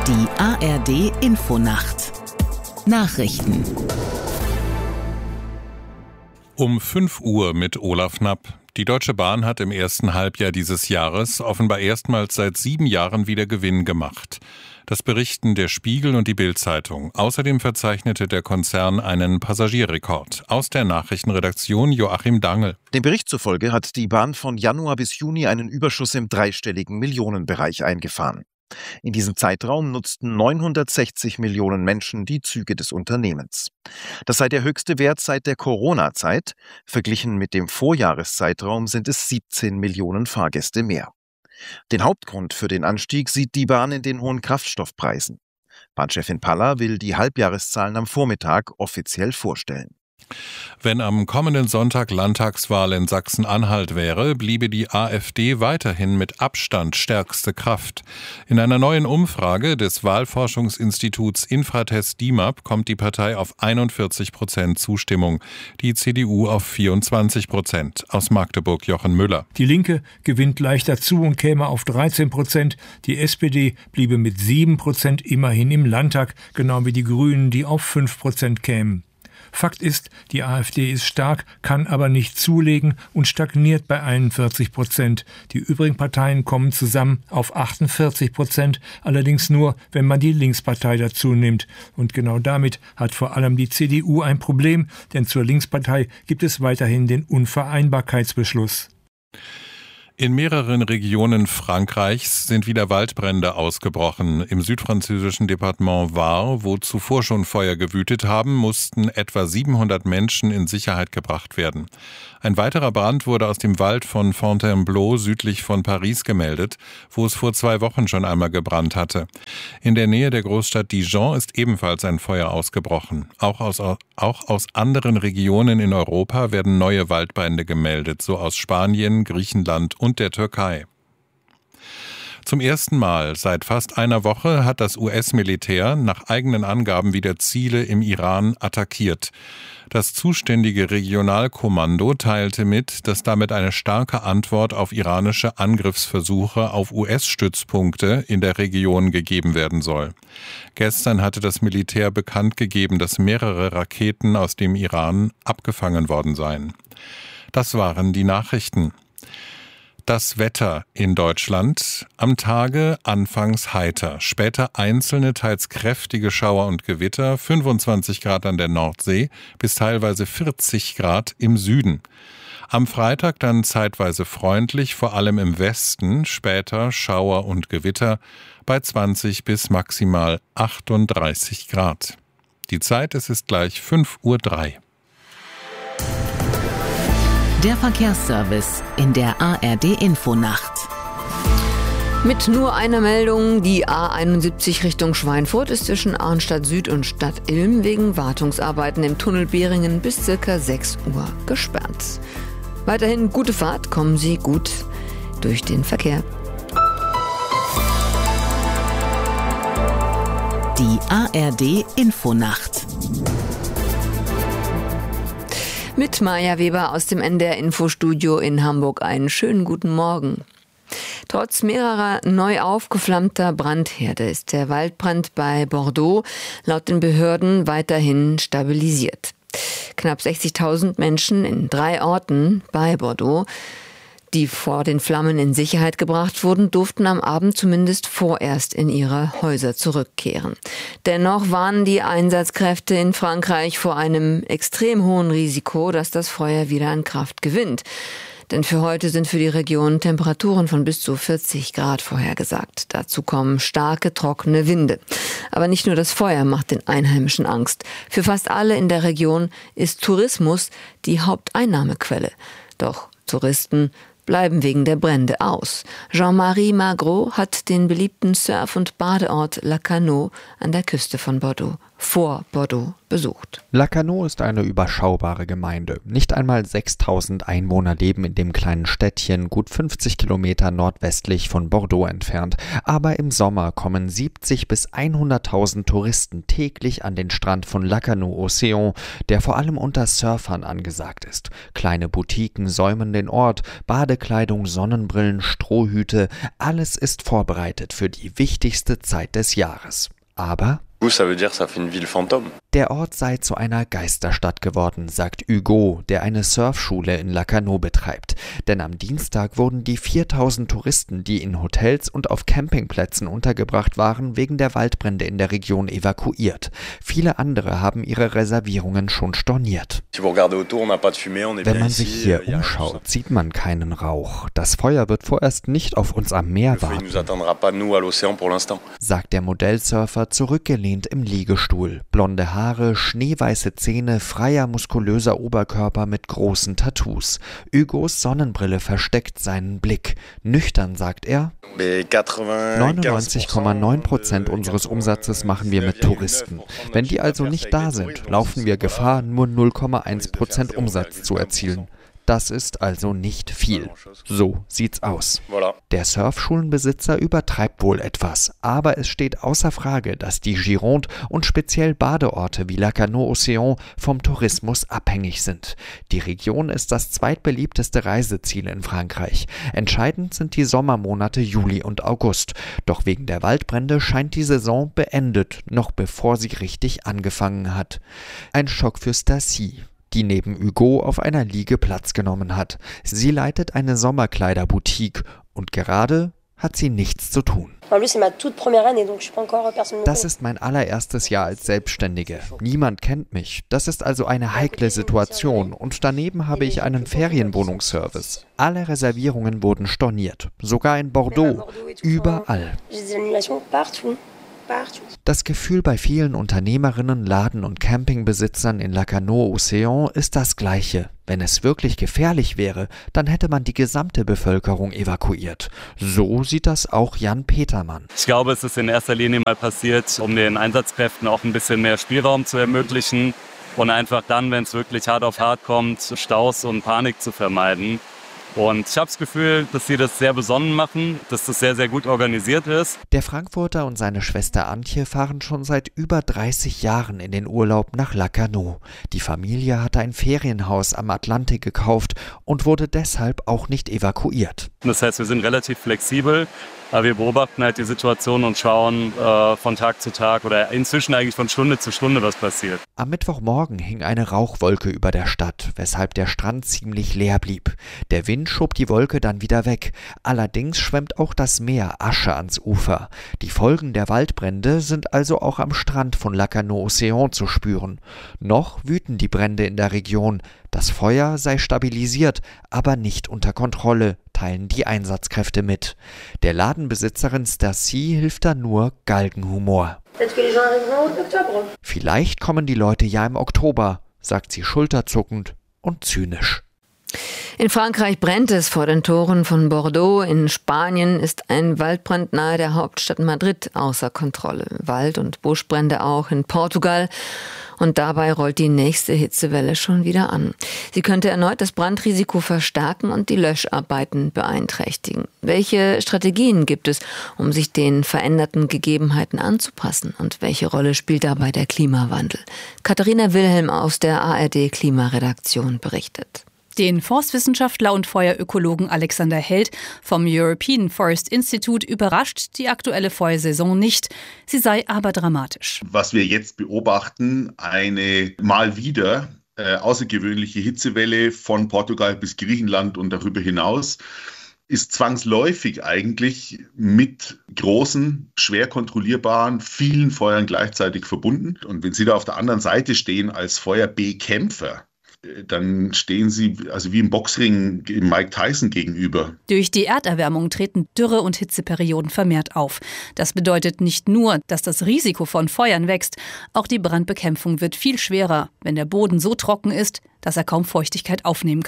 Die ARD Infonacht Nachrichten Um 5 Uhr mit Olaf Knapp. Die Deutsche Bahn hat im ersten Halbjahr dieses Jahres offenbar erstmals seit 7 Jahren wieder Gewinn gemacht. Das berichten der Spiegel und die Bild-Zeitung. Außerdem verzeichnete der Konzern einen Passagierrekord. Aus der Nachrichtenredaktion Joachim Dangel. Dem Bericht zufolge hat die Bahn von Januar bis Juni einen Überschuss im dreistelligen Millionenbereich eingefahren. In diesem Zeitraum nutzten 960 Millionen Menschen die Züge des Unternehmens. Das sei der höchste Wert seit der Corona-Zeit. Verglichen mit dem Vorjahreszeitraum sind es 17 Millionen Fahrgäste mehr. Den Hauptgrund für den Anstieg sieht die Bahn in den hohen Kraftstoffpreisen. Bahnchefin Paller will die Halbjahreszahlen am Vormittag offiziell vorstellen. Wenn am kommenden Sonntag Landtagswahl in Sachsen-Anhalt wäre, bliebe die AfD weiterhin mit Abstand stärkste Kraft. In einer neuen Umfrage des Wahlforschungsinstituts Infratest DIMAP kommt die Partei auf 41% Zustimmung, die CDU auf 24%. Aus Magdeburg Jochen Müller. Die Linke gewinnt leicht dazu und käme auf 13%. Die SPD bliebe mit 7% immerhin im Landtag, genau wie die Grünen, die auf 5% kämen. Fakt ist, die AfD ist stark, kann aber nicht zulegen und stagniert bei 41%. Die übrigen Parteien kommen zusammen auf 48%, allerdings nur, wenn man die Linkspartei dazu nimmt. Und genau damit hat vor allem die CDU ein Problem, denn zur Linkspartei gibt es weiterhin den Unvereinbarkeitsbeschluss. In mehreren Regionen Frankreichs sind wieder Waldbrände ausgebrochen. Im südfranzösischen Departement Var, wo zuvor schon Feuer gewütet haben, mussten etwa 700 Menschen in Sicherheit gebracht werden. Ein weiterer Brand wurde aus dem Wald von Fontainebleau südlich von Paris gemeldet, wo es vor 2 Wochen schon einmal gebrannt hatte. In der Nähe der Großstadt Dijon ist ebenfalls ein Feuer ausgebrochen. Auch aus anderen Regionen in Europa werden neue Waldbrände gemeldet, so aus Spanien, Griechenland und der Türkei. Zum ersten Mal seit fast einer Woche hat das US-Militär nach eigenen Angaben wieder Ziele im Iran attackiert. Das zuständige Regionalkommando teilte mit, dass damit eine starke Antwort auf iranische Angriffsversuche auf US-Stützpunkte in der Region gegeben werden soll. Gestern hatte das Militär bekannt gegeben, dass mehrere Raketen aus dem Iran abgefangen worden seien. Das waren die Nachrichten. Das Wetter in Deutschland: am Tage anfangs heiter, später einzelne, teils kräftige Schauer und Gewitter, 25 Grad an der Nordsee bis teilweise 40 Grad im Süden. Am Freitag dann zeitweise freundlich, vor allem im Westen, später Schauer und Gewitter bei 20 bis maximal 38 Grad. Die Zeit, es ist gleich 5:03 Uhr. Der Verkehrsservice in der ARD Infonacht. Mit nur einer Meldung, die A71 Richtung Schweinfurt ist zwischen Arnstadt Süd und Stadt Ilm wegen Wartungsarbeiten im Tunnel Behringen bis ca. 6 Uhr gesperrt. Weiterhin gute Fahrt, kommen Sie gut durch den Verkehr. Die ARD Infonacht. Mit Maja Weber aus dem NDR Infostudio in Hamburg einen schönen guten Morgen. Trotz mehrerer neu aufgeflammter Brandherde ist der Waldbrand bei Bordeaux laut den Behörden weiterhin stabilisiert. Knapp 60.000 Menschen in 3 Orten bei Bordeaux, die vor den Flammen in Sicherheit gebracht wurden, durften am Abend zumindest vorerst in ihre Häuser zurückkehren. Dennoch warnen die Einsatzkräfte in Frankreich vor einem extrem hohen Risiko, dass das Feuer wieder an Kraft gewinnt. Denn für heute sind für die Region Temperaturen von bis zu 40 Grad vorhergesagt. Dazu kommen starke, trockene Winde. Aber nicht nur das Feuer macht den Einheimischen Angst. Für fast alle in der Region ist Tourismus die Haupteinnahmequelle. Doch Touristen bleiben wegen der Brände aus. Jean-Marie Magro hat den beliebten Surf- und Badeort La Canaux an der Küste von Bordeaux vor Bordeaux besucht. Lacanau ist eine überschaubare Gemeinde. Nicht einmal 6.000 Einwohner leben in dem kleinen Städtchen, gut 50 Kilometer nordwestlich von Bordeaux entfernt. Aber im Sommer kommen 70.000 bis 100.000 Touristen täglich an den Strand von Lacanau-Océan, der vor allem unter Surfern angesagt ist. Kleine Boutiquen säumen den Ort, Badekleidung, Sonnenbrillen, Strohhüte, alles ist vorbereitet für die wichtigste Zeit des Jahres. Aber der Ort sei zu einer Geisterstadt geworden, sagt Hugo, der eine Surfschule in Lacanau betreibt. Denn am Dienstag wurden die 4.000 Touristen, die in Hotels und auf Campingplätzen untergebracht waren, wegen der Waldbrände in der Region evakuiert. Viele andere haben ihre Reservierungen schon storniert. Wenn man sich hier umschaut, sieht man keinen Rauch. Das Feuer wird vorerst nicht auf uns am Meer warten, sagt der Modellsurfer zurückgelehnt im Liegestuhl. Blonde Haare, schneeweiße Zähne, freier, muskulöser Oberkörper mit großen Tattoos. Hugos Sonnenbrille versteckt seinen Blick. Nüchtern sagt er: 99,9% unseres Umsatzes machen wir mit Touristen. Wenn die also nicht da sind, laufen wir Gefahr, nur 0,1% Umsatz zu erzielen. Das ist also nicht viel. So sieht's aus. Der Surfschulenbesitzer übertreibt wohl etwas, aber es steht außer Frage, dass die Gironde und speziell Badeorte wie Lacanau-Océan vom Tourismus abhängig sind. Die Region ist das zweitbeliebteste Reiseziel in Frankreich. Entscheidend sind die Sommermonate Juli und August. Doch wegen der Waldbrände scheint die Saison beendet, noch bevor sie richtig angefangen hat. Ein Schock für Stacy, die neben Hugo auf einer Liege Platz genommen hat. Sie leitet eine Sommerkleiderboutique und gerade hat sie nichts zu tun. Das ist mein allererstes Jahr als Selbstständige. Niemand kennt mich. Das ist also eine heikle Situation. Und daneben habe ich einen Ferienwohnungsservice. Alle Reservierungen wurden storniert. Sogar in Bordeaux. Überall. Das Gefühl bei vielen Unternehmerinnen, Laden- und Campingbesitzern in Lacanau-Océan ist das gleiche. Wenn es wirklich gefährlich wäre, dann hätte man die gesamte Bevölkerung evakuiert. So sieht das auch Jan Petermann. Ich glaube, es ist in erster Linie mal passiert, um den Einsatzkräften auch ein bisschen mehr Spielraum zu ermöglichen und einfach dann, wenn es wirklich hart auf hart kommt, Staus und Panik zu vermeiden. Und ich habe das Gefühl, dass sie das sehr besonnen machen, dass das sehr, sehr gut organisiert ist. Der Frankfurter und seine Schwester Antje fahren schon seit über 30 Jahren in den Urlaub nach Lacanau. Die Familie hatte ein Ferienhaus am Atlantik gekauft und wurde deshalb auch nicht evakuiert. Das heißt, wir sind relativ flexibel, aber wir beobachten halt die Situation und schauen von Tag zu Tag oder inzwischen eigentlich von Stunde zu Stunde, was passiert. Am Mittwochmorgen hing eine Rauchwolke über der Stadt, weshalb der Strand ziemlich leer blieb. Der Wind schob die Wolke dann wieder weg. Allerdings schwemmt auch das Meer Asche ans Ufer. Die Folgen der Waldbrände sind also auch am Strand von Lacanau-Océan zu spüren. Noch wüten die Brände in der Region. Das Feuer sei stabilisiert, aber nicht unter Kontrolle, teilen die Einsatzkräfte mit. Der Ladenbesitzerin Stacy hilft da nur Galgenhumor. Vielleicht kommen die Leute ja im Oktober, sagt sie schulterzuckend und zynisch. In Frankreich brennt es vor den Toren von Bordeaux. In Spanien ist ein Waldbrand nahe der Hauptstadt Madrid außer Kontrolle. Wald- und Buschbrände auch in Portugal. Und dabei rollt die nächste Hitzewelle schon wieder an. Sie könnte erneut das Brandrisiko verstärken und die Löscharbeiten beeinträchtigen. Welche Strategien gibt es, um sich den veränderten Gegebenheiten anzupassen? Und welche Rolle spielt dabei der Klimawandel? Katharina Wilhelm aus der ARD-Klimaredaktion berichtet. Den Forstwissenschaftler und Feuerökologen Alexander Held vom European Forest Institute überrascht die aktuelle Feuersaison nicht. Sie sei aber dramatisch. Was wir jetzt beobachten, eine mal wieder außergewöhnliche Hitzewelle von Portugal bis Griechenland und darüber hinaus, ist zwangsläufig eigentlich mit großen, schwer kontrollierbaren, vielen Feuern gleichzeitig verbunden. Und wenn Sie da auf der anderen Seite stehen als Feuerbekämpfer, dann stehen Sie also wie im Boxring Mike Tyson gegenüber. Durch die Erderwärmung treten Dürre- und Hitzeperioden vermehrt auf. Das bedeutet nicht nur, dass das Risiko von Feuern wächst, auch die Brandbekämpfung wird viel schwerer, wenn der Boden so trocken ist, dass er kaum Feuchtigkeit aufnehmen kann.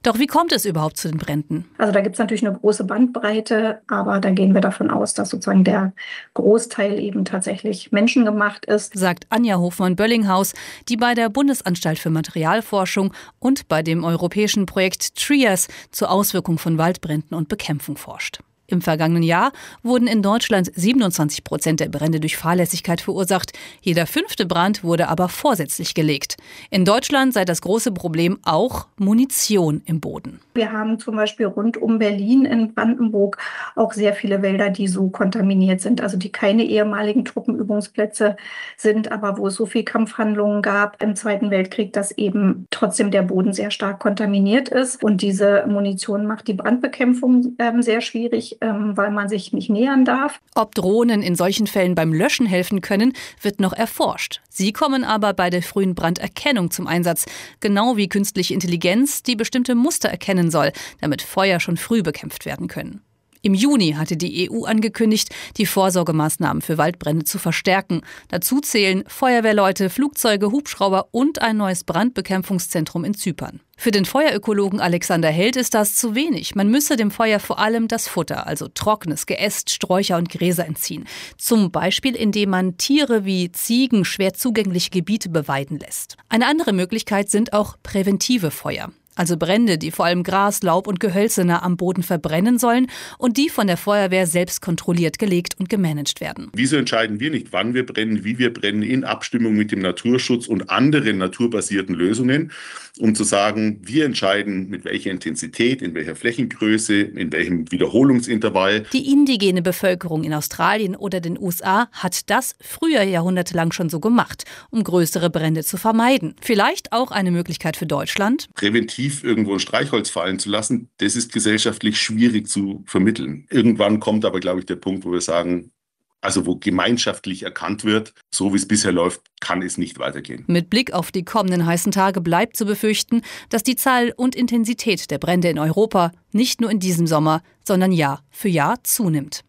Doch wie kommt es überhaupt zu den Bränden? Also da gibt es natürlich eine große Bandbreite, aber da gehen wir davon aus, dass sozusagen der Großteil eben tatsächlich menschengemacht ist. Sagt Anja Hofmann-Böllinghaus, die bei der Bundesanstalt für Materialforschung und bei dem europäischen Projekt TRIAS zur Auswirkung von Waldbränden und Bekämpfung forscht. Im vergangenen Jahr wurden in Deutschland 27% der Brände durch Fahrlässigkeit verursacht. Jeder 5. Brand wurde aber vorsätzlich gelegt. In Deutschland sei das große Problem auch Munition im Boden. Wir haben zum Beispiel rund um Berlin in Brandenburg auch sehr viele Wälder, die so kontaminiert sind, also die keine ehemaligen Truppenübungsplätze sind, aber wo es so viel Kampfhandlungen gab im Zweiten Weltkrieg, dass eben trotzdem der Boden sehr stark kontaminiert ist. Und diese Munition macht die Brandbekämpfung sehr schwierig, weil man sich nicht nähern darf. Ob Drohnen in solchen Fällen beim Löschen helfen können, wird noch erforscht. Sie kommen aber bei der frühen Branderkennung zum Einsatz, genau wie künstliche Intelligenz, die bestimmte Muster erkennen soll, damit Feuer schon früh bekämpft werden können. Im Juni hatte die EU angekündigt, die Vorsorgemaßnahmen für Waldbrände zu verstärken. Dazu zählen Feuerwehrleute, Flugzeuge, Hubschrauber und ein neues Brandbekämpfungszentrum in Zypern. Für den Feuerökologen Alexander Held ist das zu wenig. Man müsse dem Feuer vor allem das Futter, also trockenes Geäst, Sträucher und Gräser entziehen. Zum Beispiel, indem man Tiere wie Ziegen schwer zugängliche Gebiete beweiden lässt. Eine andere Möglichkeit sind auch präventive Feuer. Also Brände, die vor allem Gras, Laub und Gehölze nah am Boden verbrennen sollen und die von der Feuerwehr selbst kontrolliert gelegt und gemanagt werden. Wieso entscheiden wir nicht, wann wir brennen, wie wir brennen, in Abstimmung mit dem Naturschutz und anderen naturbasierten Lösungen, um zu sagen, wir entscheiden, mit welcher Intensität, in welcher Flächengröße, in welchem Wiederholungsintervall. Die indigene Bevölkerung in Australien oder den USA hat das früher jahrhundertelang schon so gemacht, um größere Brände zu vermeiden. Vielleicht auch eine Möglichkeit für Deutschland? Präventiv irgendwo ein Streichholz fallen zu lassen, das ist gesellschaftlich schwierig zu vermitteln. Irgendwann kommt aber, glaube ich, der Punkt, wo wir sagen, also wo gemeinschaftlich erkannt wird, so wie es bisher läuft, kann es nicht weitergehen. Mit Blick auf die kommenden heißen Tage bleibt zu befürchten, dass die Zahl und Intensität der Brände in Europa nicht nur in diesem Sommer, sondern Jahr für Jahr zunimmt.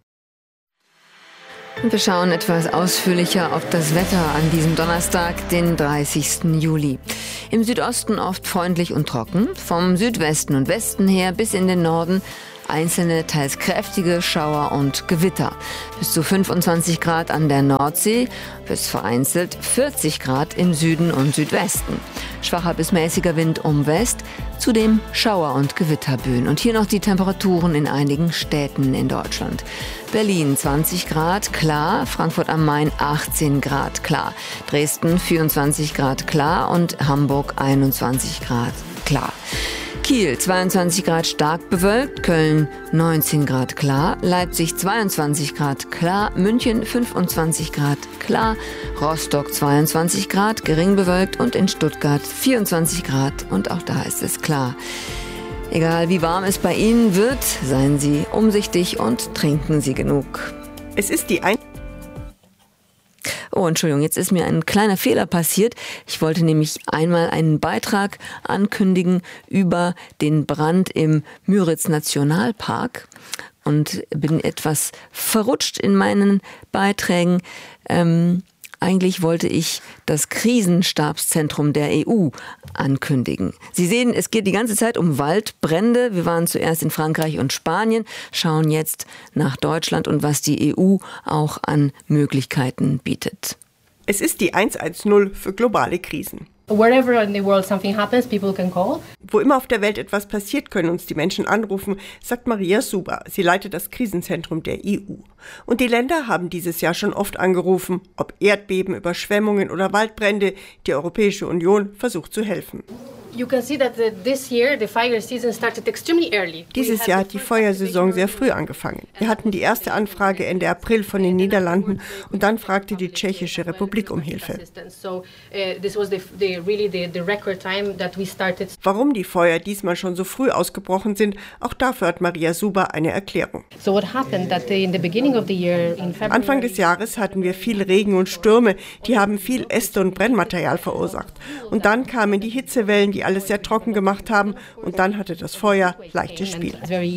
Und wir schauen etwas ausführlicher auf das Wetter an diesem Donnerstag, den 30. Juli. Im Südosten oft freundlich und trocken, vom Südwesten und Westen her bis in den Norden einzelne, teils kräftige Schauer und Gewitter. Bis zu 25 Grad an der Nordsee, bis vereinzelt 40 Grad im Süden und Südwesten. Schwacher bis mäßiger Wind um West, zudem Schauer- und Gewitterböen. Und hier noch die Temperaturen in einigen Städten in Deutschland. Berlin 20 Grad, klar. Frankfurt am Main 18 Grad, klar. Dresden 24 Grad, klar. Und Hamburg 21 Grad, klar. Kiel 22 Grad stark bewölkt, Köln 19 Grad klar, Leipzig 22 Grad klar, München 25 Grad klar, Rostock 22 Grad gering bewölkt und in Stuttgart 24 Grad und auch da ist es klar. Egal wie warm es bei Ihnen wird, seien Sie umsichtig und trinken Sie genug. Es ist die Oh, Entschuldigung, jetzt ist mir ein kleiner Fehler passiert. Ich wollte nämlich einmal einen Beitrag ankündigen über den Brand im Müritz-Nationalpark und bin etwas verrutscht in meinen Beiträgen. Eigentlich wollte ich das Krisenstabszentrum der EU ankündigen. Sie sehen, es geht die ganze Zeit um Waldbrände. Wir waren zuerst in Frankreich und Spanien, schauen jetzt nach Deutschland und was die EU auch an Möglichkeiten bietet. Es ist die 110 für globale Krisen. Wherever in the world something happens, people can call. Wo immer auf der Welt etwas passiert, können uns die Menschen anrufen, sagt Maria Suber. Sie leitet das Krisenzentrum der EU. Und die Länder haben dieses Jahr schon oft angerufen, ob Erdbeben, Überschwemmungen oder Waldbrände. Die Europäische Union versucht zu helfen. Dieses Jahr hat die Feuersaison sehr früh angefangen. Wir hatten die erste Anfrage Ende April von den Niederlanden und dann fragte die Tschechische Republik um Hilfe. Warum die Feuer diesmal schon so früh ausgebrochen sind, auch dafür hat Maria Suber eine Erklärung. Anfang des Jahres hatten wir viel Regen und Stürme, die haben viel Äste und Brennmaterial verursacht. Und dann kamen die Hitzewellen, die die alles sehr trocken gemacht haben und dann hatte das Feuer leichtes Spiel.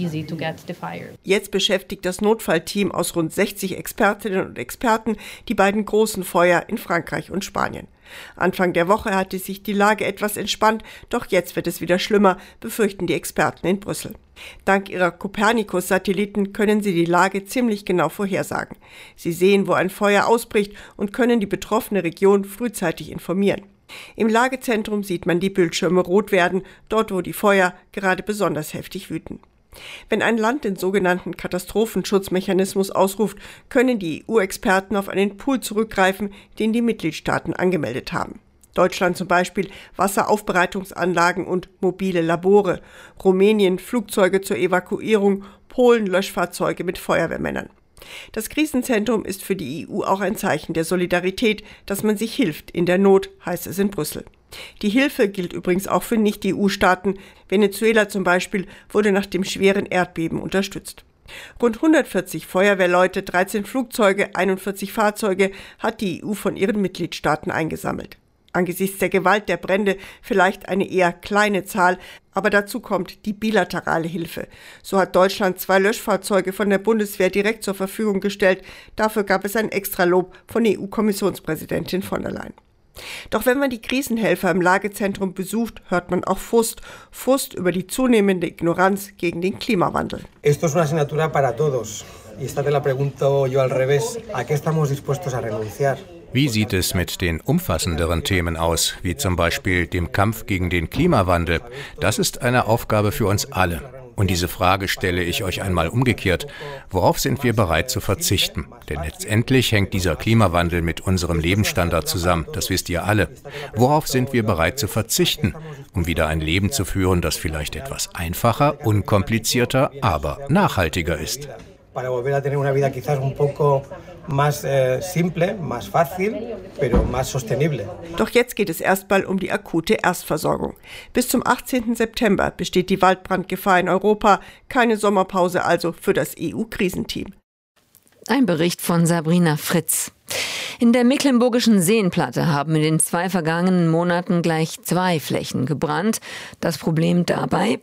Jetzt beschäftigt das Notfallteam aus rund 60 Expertinnen und Experten die beiden großen Feuer in Frankreich und Spanien. Anfang der Woche hatte sich die Lage etwas entspannt, doch jetzt wird es wieder schlimmer, befürchten die Experten in Brüssel. Dank ihrer Copernicus-Satelliten können sie die Lage ziemlich genau vorhersagen. Sie sehen, wo ein Feuer ausbricht und können die betroffene Region frühzeitig informieren. Im Lagezentrum sieht man die Bildschirme rot werden, dort wo die Feuer gerade besonders heftig wüten. Wenn ein Land den sogenannten Katastrophenschutzmechanismus ausruft, können die EU-Experten auf einen Pool zurückgreifen, den die Mitgliedstaaten angemeldet haben. Deutschland zum Beispiel Wasseraufbereitungsanlagen und mobile Labore, Rumänien Flugzeuge zur Evakuierung, Polen Löschfahrzeuge mit Feuerwehrmännern. Das Krisenzentrum ist für die EU auch ein Zeichen der Solidarität, dass man sich hilft in der Not, heißt es in Brüssel. Die Hilfe gilt übrigens auch für Nicht-EU-Staaten. Venezuela zum Beispiel wurde nach dem schweren Erdbeben unterstützt. Rund 140 Feuerwehrleute, 13 Flugzeuge, 41 Fahrzeuge hat die EU von ihren Mitgliedstaaten eingesammelt. Angesichts der Gewalt der Brände vielleicht eine eher kleine Zahl, aber dazu kommt die bilaterale Hilfe. So hat Deutschland 2 Löschfahrzeuge von der Bundeswehr direkt zur Verfügung gestellt. Dafür gab es ein Extralob von EU-Kommissionspräsidentin von der Leyen. Doch wenn man die Krisenhelfer im Lagezentrum besucht, hört man auch Frust über die zunehmende Ignoranz gegen den Klimawandel. Esto es una asignatura para todos. Y esta te la pregunto yo al revés. ¿A qué estamos dispuestos a renunciar? Wie sieht es mit den umfassenderen Themen aus, wie zum Beispiel dem Kampf gegen den Klimawandel? Das ist eine Aufgabe für uns alle. Und diese Frage stelle ich euch einmal umgekehrt. Worauf sind wir bereit zu verzichten? Denn letztendlich hängt dieser Klimawandel mit unserem Lebensstandard zusammen. Das wisst ihr alle. Worauf sind wir bereit zu verzichten, um wieder ein Leben zu führen, das vielleicht etwas einfacher, unkomplizierter, aber nachhaltiger ist? Para volver a tener una vida quizás un poco más simple, más fácil, pero más sostenible. Doch jetzt geht es erstmal um die akute Erstversorgung. Bis zum 18. September besteht die Waldbrandgefahr in Europa. Keine Sommerpause also für das EU-Krisenteam. Ein Bericht von Sabrina Fritz. In der Mecklenburgischen Seenplatte haben in den 2 vergangenen Monaten gleich 2 Flächen gebrannt. Das Problem dabei: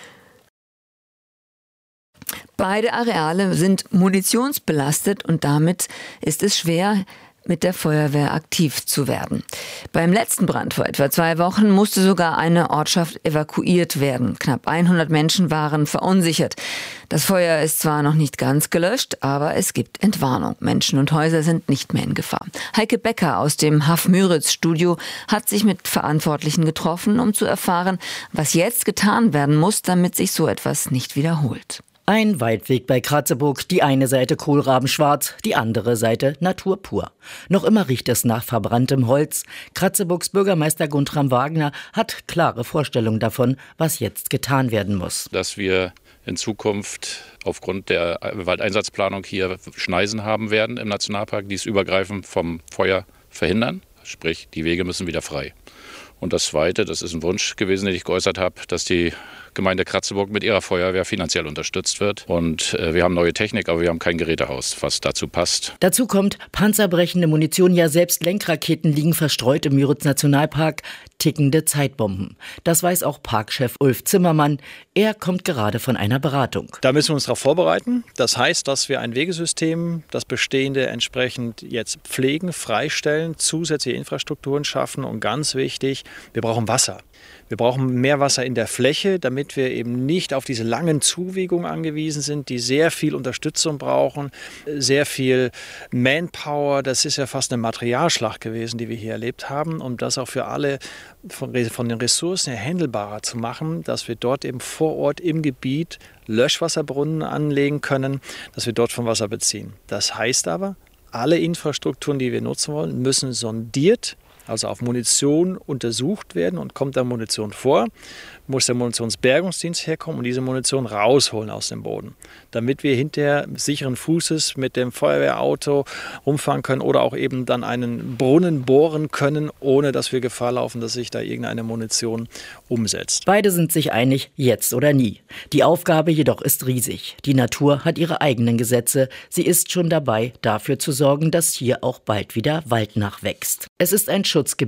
beide Areale sind munitionsbelastet und damit ist es schwer, mit der Feuerwehr aktiv zu werden. Beim letzten Brand vor etwa 2 Wochen musste sogar eine Ortschaft evakuiert werden. Knapp 100 Menschen waren verunsichert. Das Feuer ist zwar noch nicht ganz gelöscht, aber es gibt Entwarnung. Menschen und Häuser sind nicht mehr in Gefahr. Heike Becker aus dem Haff-Müritz-Studio hat sich mit Verantwortlichen getroffen, um zu erfahren, was jetzt getan werden muss, damit sich so etwas nicht wiederholt. Ein Waldweg bei Kratzeburg, die eine Seite kohlrabenschwarz, die andere Seite Natur pur. Noch immer riecht es nach verbranntem Holz. Kratzeburgs Bürgermeister Guntram Wagner hat klare Vorstellungen davon, was jetzt getan werden muss. Dass wir in Zukunft aufgrund der Waldeinsatzplanung hier Schneisen haben werden im Nationalpark, die es übergreifend vom Feuer verhindern. Sprich, die Wege müssen wieder frei. Und das Zweite, das ist ein Wunsch gewesen, den ich geäußert habe, dass die Gemeinde Kratzeburg mit ihrer Feuerwehr finanziell unterstützt wird. Und wir haben neue Technik, aber wir haben kein Gerätehaus, was dazu passt. Dazu kommt panzerbrechende Munition, ja selbst Lenkraketen liegen verstreut im Müritz-Nationalpark, tickende Zeitbomben. Das weiß auch Parkchef Ulf Zimmermann. Er kommt gerade von einer Beratung. Da müssen wir uns darauf vorbereiten. Das heißt, dass wir ein Wegesystem, das bestehende entsprechend jetzt pflegen, freistellen, zusätzliche Infrastrukturen schaffen und ganz wichtig, wir brauchen Wasser. Wir brauchen mehr Wasser in der Fläche, damit wir eben nicht auf diese langen Zuwegungen angewiesen sind, die sehr viel Unterstützung brauchen, sehr viel Manpower. Das ist ja fast eine Materialschlacht gewesen, die wir hier erlebt haben, um das auch für alle von den Ressourcen her handelbarer zu machen, dass wir dort eben vor Ort im Gebiet Löschwasserbrunnen anlegen können, dass wir dort vom Wasser beziehen. Das heißt aber, alle Infrastrukturen, die wir nutzen wollen, müssen sondiert, also auf Munition untersucht werden, und kommt da Munition vor, muss der Munitionsbergungsdienst herkommen und diese Munition rausholen aus dem Boden, damit wir hinterher sicheren Fußes mit dem Feuerwehrauto rumfahren können oder auch eben dann einen Brunnen bohren können, ohne dass wir Gefahr laufen, dass sich da irgendeine Munition umsetzt. Beide sind sich einig, jetzt oder nie. Die Aufgabe jedoch ist riesig. Die Natur hat ihre eigenen Gesetze. Sie ist schon dabei, dafür zu sorgen, dass hier auch bald wieder Wald nachwächst. Es ist ein Schutzgebiet.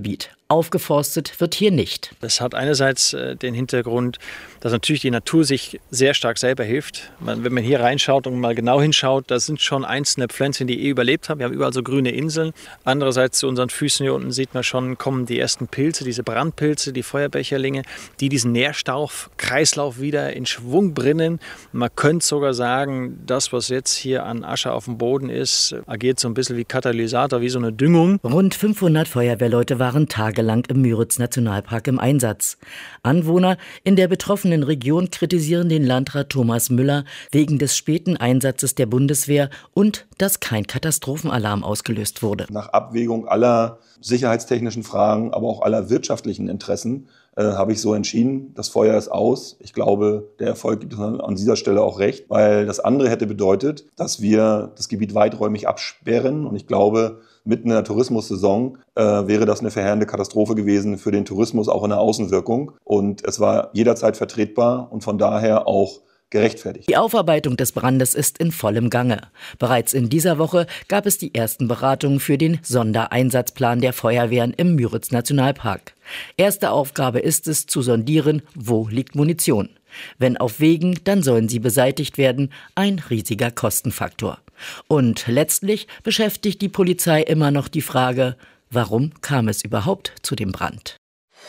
Aufgeforstet wird hier nicht. Das hat einerseits den Hintergrund, dass natürlich die Natur sich sehr stark selber hilft. Wenn man hier reinschaut und mal genau hinschaut, da sind schon einzelne Pflänzchen, die überlebt haben. Wir haben überall so grüne Inseln. Andererseits zu unseren Füßen hier unten sieht man schon, kommen die ersten Pilze, diese Brandpilze, die Feuerbecherlinge, die diesen Nährstoffkreislauf wieder in Schwung bringen. Man könnte sogar sagen, das, was jetzt hier an Asche auf dem Boden ist, agiert so ein bisschen wie Katalysator, wie so eine Düngung. Rund 500 Feuerwehrleute waren tagelang im Müritz-Nationalpark im Einsatz. Anwohner in der betroffenen Region kritisieren den Landrat Thomas Müller wegen des späten Einsatzes der Bundeswehr und dass kein Katastrophenalarm ausgelöst wurde. Nach Abwägung aller sicherheitstechnischen Fragen, aber auch aller wirtschaftlichen Interessen habe ich so entschieden, das Feuer ist aus. Ich glaube, der Erfolg gibt uns an dieser Stelle auch recht, weil das andere hätte bedeutet, dass wir das Gebiet weiträumig absperren. Und ich glaube, mitten in der Tourismussaison wäre das eine verheerende Katastrophe gewesen für den Tourismus, auch in der Außenwirkung. Und es war jederzeit vertretbar und von daher auch gerechtfertigt. Die Aufarbeitung des Brandes ist in vollem Gange. Bereits in dieser Woche gab es die ersten Beratungen für den Sondereinsatzplan der Feuerwehren im Müritz-Nationalpark. Erste Aufgabe ist es, zu sondieren, wo liegt Munition. Wenn auf Wegen, dann sollen sie beseitigt werden. Ein riesiger Kostenfaktor. Und letztlich beschäftigt die Polizei immer noch die Frage, warum kam es überhaupt zu dem Brand?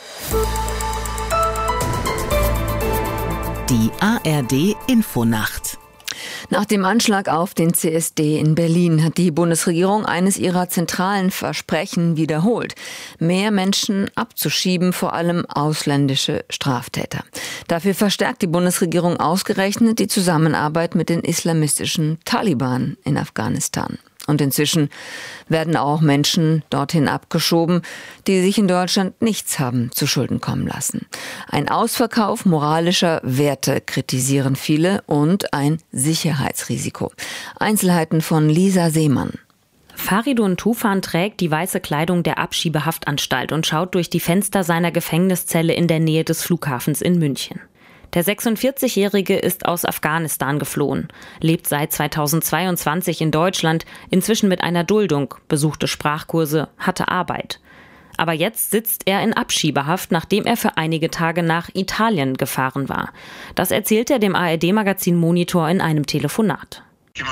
Die ARD Infonacht. Nach dem Anschlag auf den CSD in Berlin hat die Bundesregierung eines ihrer zentralen Versprechen wiederholt: mehr Menschen abzuschieben, vor allem ausländische Straftäter. Dafür verstärkt die Bundesregierung ausgerechnet die Zusammenarbeit mit den islamistischen Taliban in Afghanistan. Und inzwischen werden auch Menschen dorthin abgeschoben, die sich in Deutschland nichts haben zu Schulden kommen lassen. Ein Ausverkauf moralischer Werte kritisieren viele und ein Sicherheitsrisiko. Einzelheiten von Lisa Seemann. Faridun Tufan trägt die weiße Kleidung der Abschiebehaftanstalt und schaut durch die Fenster seiner Gefängniszelle in der Nähe des Flughafens in München. Der 46-Jährige ist aus Afghanistan geflohen, lebt seit 2022 in Deutschland, inzwischen mit einer Duldung, besuchte Sprachkurse, hatte Arbeit. Aber jetzt sitzt er in Abschiebehaft, nachdem er für einige Tage nach Italien gefahren war. Das erzählt er dem ARD-Magazin Monitor in einem Telefonat.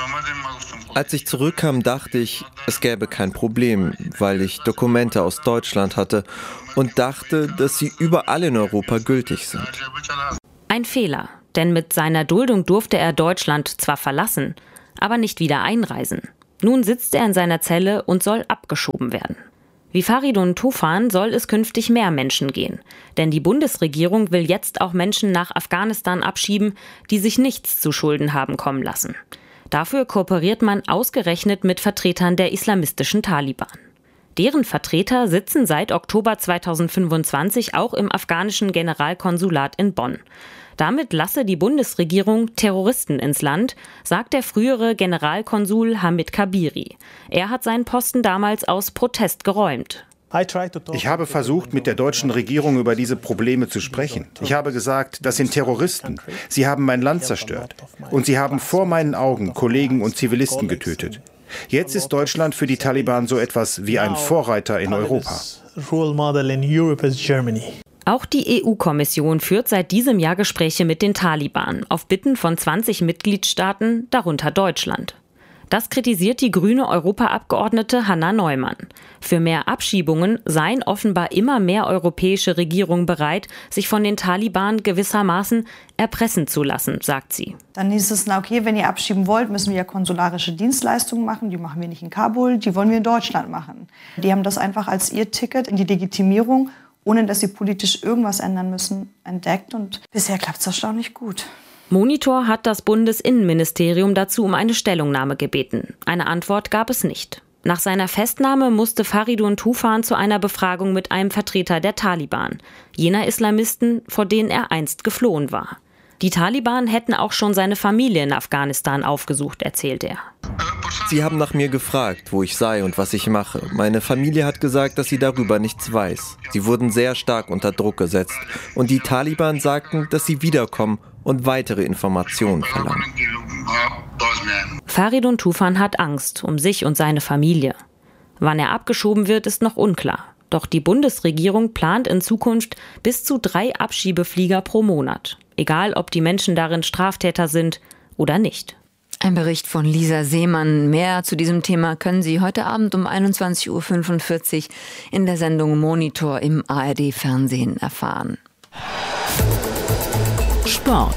Als ich zurückkam, dachte ich, es gäbe kein Problem, weil ich Dokumente aus Deutschland hatte und dachte, dass sie überall in Europa gültig sind. Ein Fehler, denn mit seiner Duldung durfte er Deutschland zwar verlassen, aber nicht wieder einreisen. Nun sitzt er in seiner Zelle und soll abgeschoben werden. Wie Faridun Tufan soll es künftig mehr Menschen gehen. Denn die Bundesregierung will jetzt auch Menschen nach Afghanistan abschieben, die sich nichts zu Schulden haben kommen lassen. Dafür kooperiert man ausgerechnet mit Vertretern der islamistischen Taliban. Deren Vertreter sitzen seit Oktober 2025 auch im afghanischen Generalkonsulat in Bonn. Damit lasse die Bundesregierung Terroristen ins Land, sagt der frühere Generalkonsul Hamid Kabiri. Er hat seinen Posten damals aus Protest geräumt. Ich habe versucht, mit der deutschen Regierung über diese Probleme zu sprechen. Ich habe gesagt, das sind Terroristen. Sie haben mein Land zerstört. Und sie haben vor meinen Augen Kollegen und Zivilisten getötet. Jetzt ist Deutschland für die Taliban so etwas wie ein Vorreiter in Europa. Auch die EU-Kommission führt seit diesem Jahr Gespräche mit den Taliban, auf Bitten von 20 Mitgliedstaaten, darunter Deutschland. Das kritisiert die grüne Europaabgeordnete Hanna Neumann. Für mehr Abschiebungen seien offenbar immer mehr europäische Regierungen bereit, sich von den Taliban gewissermaßen erpressen zu lassen, sagt sie. Dann hieß es, na okay, wenn ihr abschieben wollt, müssen wir ja konsularische Dienstleistungen machen. Die machen wir nicht in Kabul, die wollen wir in Deutschland machen. Die haben das einfach als ihr Ticket in die Legitimierung, ohne dass sie politisch irgendwas ändern müssen, entdeckt. Und bisher klappt es erstaunlich gut. Monitor hat das Bundesinnenministerium dazu um eine Stellungnahme gebeten. Eine Antwort gab es nicht. Nach seiner Festnahme musste Faridun Tufan zu einer Befragung mit einem Vertreter der Taliban, jener Islamisten, vor denen er einst geflohen war. Die Taliban hätten auch schon seine Familie in Afghanistan aufgesucht, erzählt er. Sie haben nach mir gefragt, wo ich sei und was ich mache. Meine Familie hat gesagt, dass sie darüber nichts weiß. Sie wurden sehr stark unter Druck gesetzt. Und die Taliban sagten, dass sie wiederkommen und weitere Informationen verlangen. Faridun Tufan hat Angst um sich und seine Familie. Wann er abgeschoben wird, ist noch unklar. Doch die Bundesregierung plant in Zukunft bis zu 3 Abschiebeflieger pro Monat. Egal, ob die Menschen darin Straftäter sind oder nicht. Ein Bericht von Lisa Seemann. Mehr zu diesem Thema können Sie heute Abend um 21.45 Uhr in der Sendung Monitor im ARD-Fernsehen erfahren. Sport.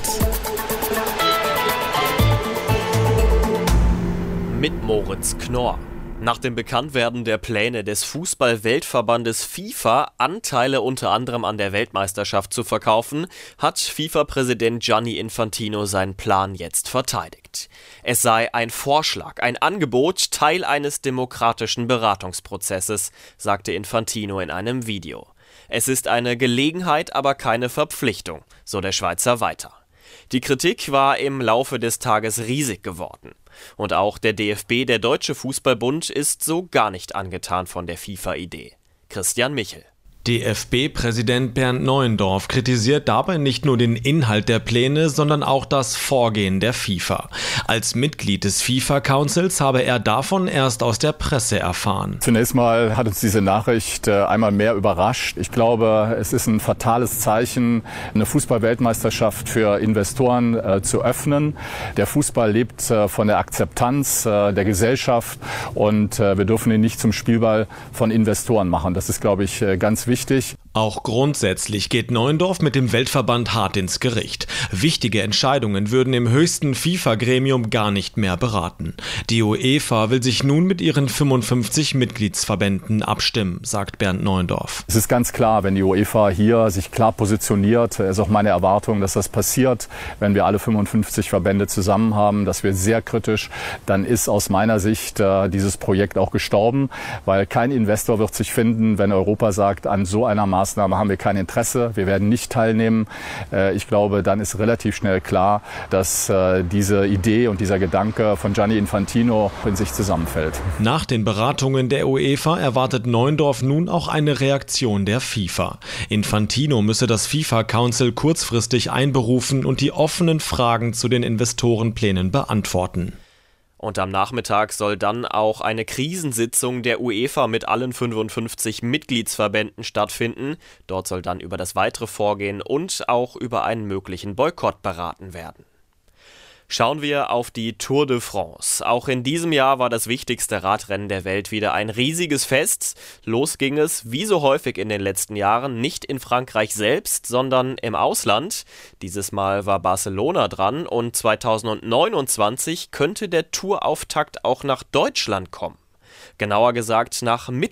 Mit Moritz Knorr. Nach dem Bekanntwerden der Pläne des Fußball-Weltverbandes FIFA, Anteile unter anderem an der Weltmeisterschaft zu verkaufen, hat FIFA-Präsident Gianni Infantino seinen Plan jetzt verteidigt. Es sei ein Vorschlag, ein Angebot, Teil eines demokratischen Beratungsprozesses, sagte Infantino in einem Video. Es ist eine Gelegenheit, aber keine Verpflichtung, so der Schweizer weiter. Die Kritik war im Laufe des Tages riesig geworden. Und auch der DFB, der Deutsche Fußballbund, ist so gar nicht angetan von der FIFA-Idee. Christian Michel. DFB-Präsident Bernd Neuendorf kritisiert dabei nicht nur den Inhalt der Pläne, sondern auch das Vorgehen der FIFA. Als Mitglied des FIFA-Councils habe er davon erst aus der Presse erfahren. Zunächst mal hat uns diese Nachricht einmal mehr überrascht. Ich glaube, es ist ein fatales Zeichen, eine Fußball-Weltmeisterschaft für Investoren zu öffnen. Der Fußball lebt von der Akzeptanz der Gesellschaft und wir dürfen ihn nicht zum Spielball von Investoren machen. Das ist, glaube ich, ganz wichtig. Auch grundsätzlich geht Neuendorf mit dem Weltverband hart ins Gericht. Wichtige Entscheidungen würden im höchsten FIFA-Gremium gar nicht mehr beraten. Die UEFA will sich nun mit ihren 55 Mitgliedsverbänden abstimmen, sagt Bernd Neuendorf. Es ist ganz klar, wenn die UEFA hier sich klar positioniert, ist auch meine Erwartung, dass das passiert, wenn wir alle 55 Verbände zusammen haben. Das wird sehr kritisch. Dann ist aus meiner Sicht dieses Projekt auch gestorben, weil kein Investor wird sich finden, wenn Europa sagt, an so einer Maßnahme haben wir kein Interesse, wir werden nicht teilnehmen. Ich glaube, dann ist relativ schnell klar, dass diese Idee und dieser Gedanke von Gianni Infantino in sich zusammenfällt. Nach den Beratungen der UEFA erwartet Neuendorf nun auch eine Reaktion der FIFA. Infantino müsse das FIFA-Council kurzfristig einberufen und die offenen Fragen zu den Investorenplänen beantworten. Und am Nachmittag soll dann auch eine Krisensitzung der UEFA mit allen 55 Mitgliedsverbänden stattfinden. Dort soll dann über das weitere Vorgehen und auch über einen möglichen Boykott beraten werden. Schauen wir auf die Tour de France. Auch in diesem Jahr war das wichtigste Radrennen der Welt wieder ein riesiges Fest. Los ging es, wie so häufig in den letzten Jahren, nicht in Frankreich selbst, sondern im Ausland. Dieses Mal war Barcelona dran und 2029 könnte der Tourauftakt auch nach Deutschland kommen. Genauer gesagt nach